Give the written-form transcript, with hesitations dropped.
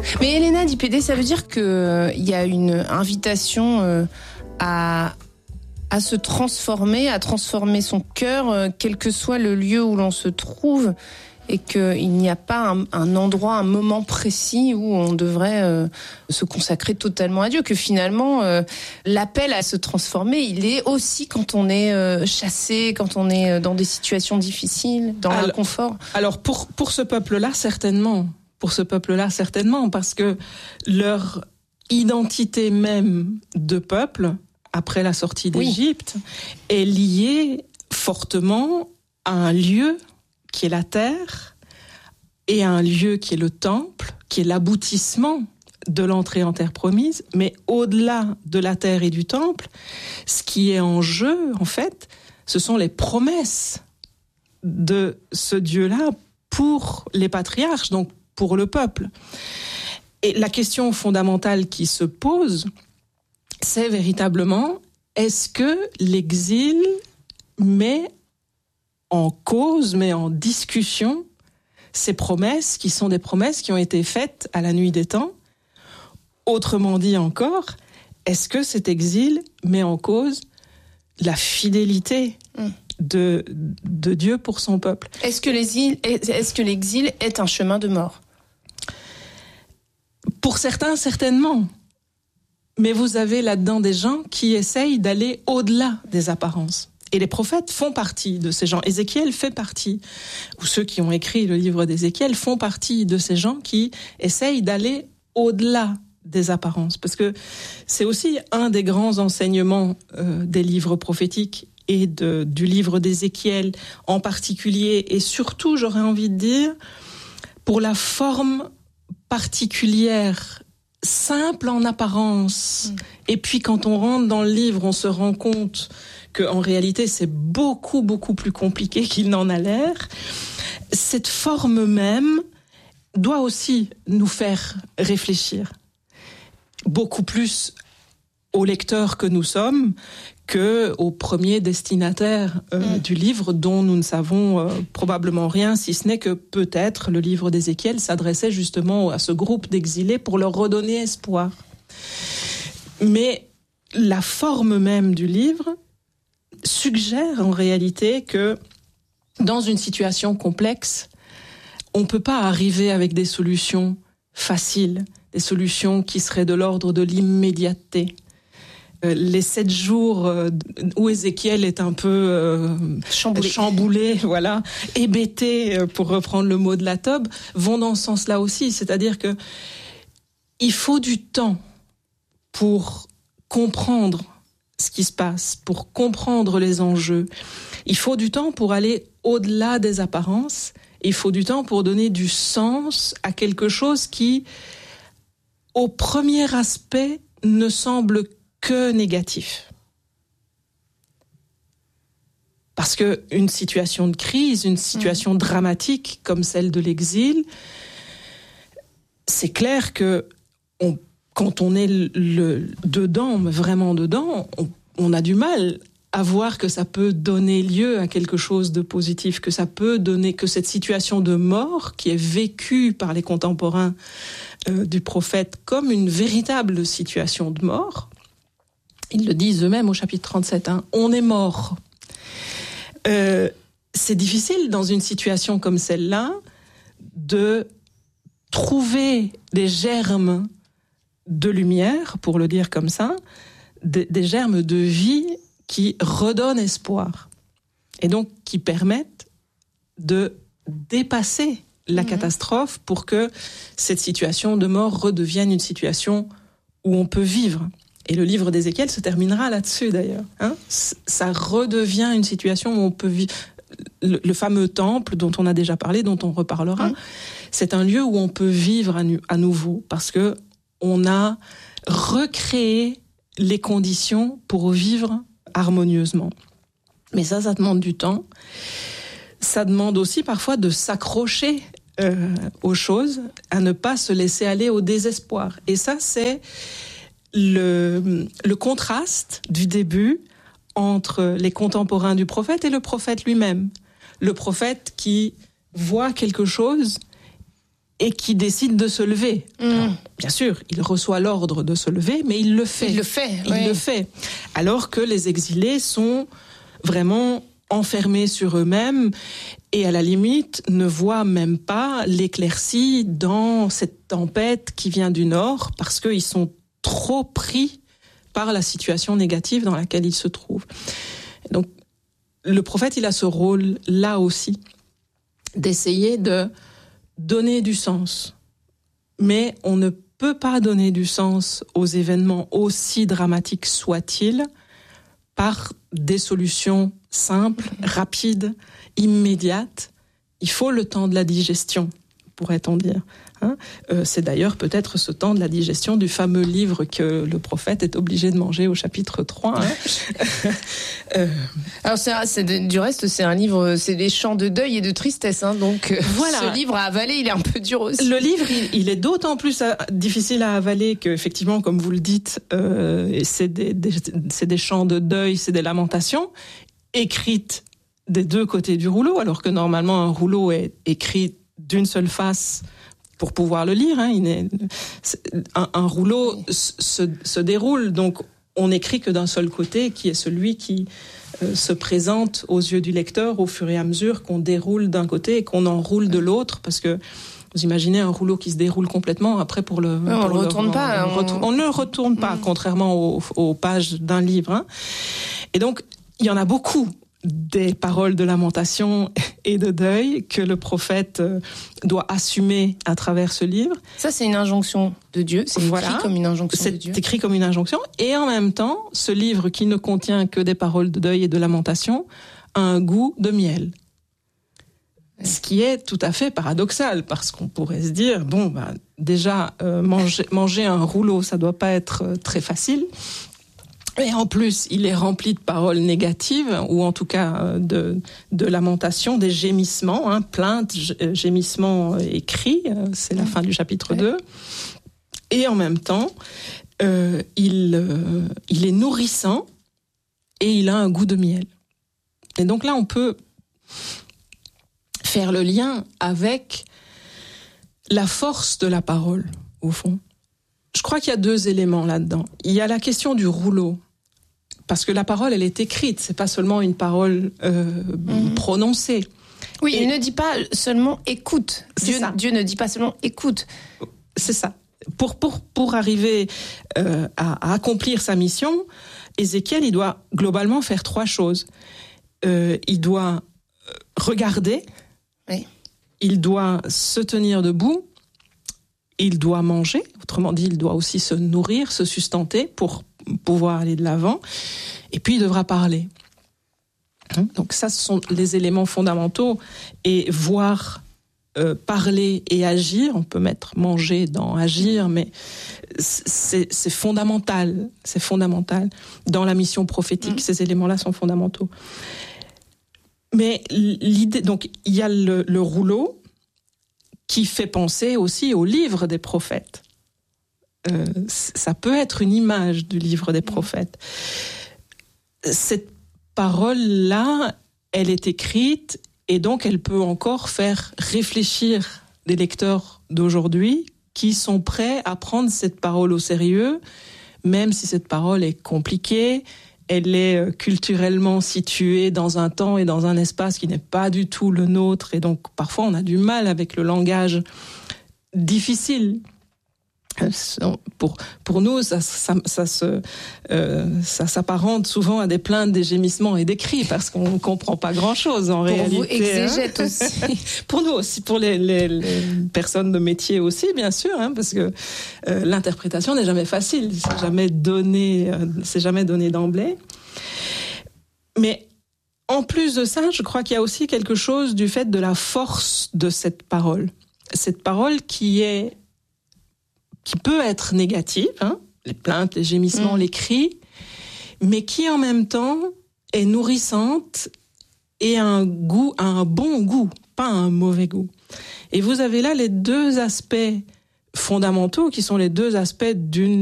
Mais Elena Di-Pédé, ça veut dire qu'il y a une invitation à se transformer, à transformer son cœur, quel que soit le lieu où l'on se trouve, et qu'il n'y a pas un endroit, un moment précis où on devrait se consacrer totalement à Dieu, que finalement l'appel à se transformer, il est aussi quand on est chassé, quand on est dans des situations difficiles, dans l'inconfort. Alors pour ce peuple-là, certainement. Pour ce peuple-là, certainement, parce que leur identité même de peuple, après la sortie d'Égypte, est liée fortement à un lieu qui est la terre, et un lieu qui est le temple, qui est l'aboutissement de l'entrée en terre promise. Mais au-delà de la terre et du temple, ce qui est en jeu, en fait, ce sont les promesses de ce Dieu-là pour les patriarches, donc pour le peuple. Et la question fondamentale qui se pose, c'est véritablement, est-ce que l'exil met en cause, met en discussion ces promesses qui sont des promesses qui ont été faites à la nuit des temps? Autrement dit encore, est-ce que cet exil met en cause la fidélité de Dieu pour son peuple? Est-ce que l'exil est un chemin de mort? Pour certains, certainement. Mais vous avez là-dedans des gens qui essayent d'aller au-delà des apparences. Et les prophètes font partie de ces gens. Ézéchiel fait partie, ou ceux qui ont écrit le livre d'Ézéchiel font partie de ces gens qui essayent d'aller au-delà des apparences. Parce que c'est aussi un des grands enseignements des livres prophétiques et du livre d'Ézéchiel en particulier, et surtout, j'aurais envie de dire, pour la forme particulière, simple en apparence. Et puis quand on rentre dans le livre, on se rend compte qu'en réalité, c'est beaucoup, beaucoup plus compliqué qu'il n'en a l'air. Cette forme même doit aussi nous faire réfléchir. Beaucoup plus aux lecteurs que nous sommes qu'aux premiers destinataires du livre, dont nous ne savons probablement rien, si ce n'est que peut-être le livre d'Ézéchiel s'adressait justement à ce groupe d'exilés pour leur redonner espoir. Mais la forme même du livre suggère en réalité que dans une situation complexe, on ne peut pas arriver avec des solutions faciles, des solutions qui seraient de l'ordre de l'immédiateté. Les 7 jours où Ézéchiel est un peu chamboulé, voilà, hébété, pour reprendre le mot de la Tob, vont dans ce sens-là aussi. C'est-à-dire que il faut du temps pour comprendre ce qui se passe, pour comprendre les enjeux. Il faut du temps pour aller au-delà des apparences. Il faut du temps pour donner du sens à quelque chose qui, au premier aspect, ne semble que négatif. Parce que une situation de crise, une situation dramatique comme celle de l'exil, c'est clair que quand on est dedans, vraiment dedans, on a du mal à voir que ça peut donner lieu à quelque chose de positif, que ça peut donner, que cette situation de mort qui est vécue par les contemporains du prophète comme une véritable situation de mort, ils le disent eux-mêmes au chapitre 37, on est mort. C'est difficile dans une situation comme celle-là de trouver des germes de lumière, pour le dire comme ça, des germes de vie qui redonnent espoir et donc qui permettent de dépasser la catastrophe pour que cette situation de mort redevienne une situation où on peut vivre. Et le livre d'Ézéchiel se terminera là-dessus d'ailleurs. Ça redevient une situation où on peut vivre. Le fameux temple dont on a déjà parlé, dont on reparlera, c'est un lieu où on peut vivre à nouveau parce que on a recréé les conditions pour vivre harmonieusement. Mais ça demande du temps. Ça demande aussi parfois de s'accrocher aux choses, à ne pas se laisser aller au désespoir. Et ça, c'est le contraste du début entre les contemporains du prophète et le prophète lui-même. Le prophète qui voit quelque chose et qui décide de se lever. Alors, bien sûr, il reçoit l'ordre de se lever, mais il le fait. Il le fait. Alors que les exilés sont vraiment enfermés sur eux-mêmes et à la limite ne voient même pas l'éclaircie dans cette tempête qui vient du nord parce qu'ils sont trop pris par la situation négative dans laquelle ils se trouvent. Donc, le prophète, il a ce rôle là aussi d'essayer de donner du sens. Mais on ne peut pas donner du sens aux événements aussi dramatiques soient-ils par des solutions simples, rapides, immédiates. Il faut le temps de la digestion, pourrait-on dire. C'est d'ailleurs peut-être ce temps de la digestion du fameux livre que le prophète est obligé de manger au chapitre 3. Alors du reste, c'est un livre, c'est des chants de deuil et de tristesse. Donc voilà. Ce livre à avaler, il est un peu dur aussi. Le livre, il est d'autant plus difficile à avaler qu'effectivement, comme vous le dites, c'est des chants de deuil, c'est des lamentations écrites des deux côtés du rouleau, alors que normalement un rouleau est écrit d'une seule face pour pouvoir le lire. Un rouleau se déroule, donc on n'écrit que d'un seul côté, qui est celui qui se présente aux yeux du lecteur au fur et à mesure qu'on déroule d'un côté et qu'on enroule de l'autre, parce que vous imaginez un rouleau qui se déroule complètement, après on ne le retourne pas, contrairement aux pages d'un livre. Et donc, il y en a beaucoup des paroles de lamentation et de deuil que le prophète doit assumer à travers ce livre. Ça, c'est une injonction de Dieu. C'est écrit comme une injonction de Dieu. C'est écrit comme une injonction. Et en même temps, ce livre qui ne contient que des paroles de deuil et de lamentation a un goût de miel. Ce qui est tout à fait paradoxal, parce qu'on pourrait se dire, déjà, manger un rouleau, ça doit pas être très facile. Et en plus, il est rempli de paroles négatives, ou en tout cas de lamentations, des gémissements, plaintes, gémissements écrits, c'est la fin du chapitre 2. Et en même temps, il est nourrissant et il a un goût de miel. Et donc là, on peut faire le lien avec la force de la parole, au fond. Je crois qu'il y a deux éléments là-dedans. Il y a la question du rouleau, parce que la parole, elle est écrite, c'est pas seulement une parole prononcée. Oui, il ne dit pas seulement écoute. Dieu ne dit pas seulement écoute. C'est ça. Pour arriver à accomplir sa mission, Ézéchiel, il doit globalement faire trois choses. Il doit regarder, il doit se tenir debout, il doit manger, autrement dit, il doit aussi se nourrir, se sustenter pour pouvoir aller de l'avant, et puis il devra parler. Donc ça, ce sont les éléments fondamentaux, et voir parler et agir, on peut mettre manger dans agir, mais c'est fondamental, dans la mission prophétique, ces éléments-là sont fondamentaux. Mais l'idée, donc il y a le rouleau, qui fait penser aussi au livre des prophètes. Ça peut être une image du livre des prophètes. Cette parole-là, elle est écrite et donc elle peut encore faire réfléchir les lecteurs d'aujourd'hui qui sont prêts à prendre cette parole au sérieux, même si cette parole est compliquée, elle est culturellement située dans un temps et dans un espace qui n'est pas du tout le nôtre, et donc parfois on a du mal avec le langage difficile. Pour nous, ça s'apparente souvent à des plaintes, des gémissements et des cris, parce qu'on ne comprend pas grand-chose en réalité. Pour vous, exégète aussi. Pour nous aussi, pour les personnes de métier aussi, bien sûr, parce que l'interprétation n'est jamais facile, c'est jamais donné d'emblée. Mais en plus de ça, je crois qu'il y a aussi quelque chose du fait de la force de cette parole. Cette parole qui peut être négative, les plaintes, les gémissements, les cris, mais qui en même temps est nourrissante et a un bon goût, pas un mauvais goût. Et vous avez là les deux aspects fondamentaux qui sont les deux aspects d'une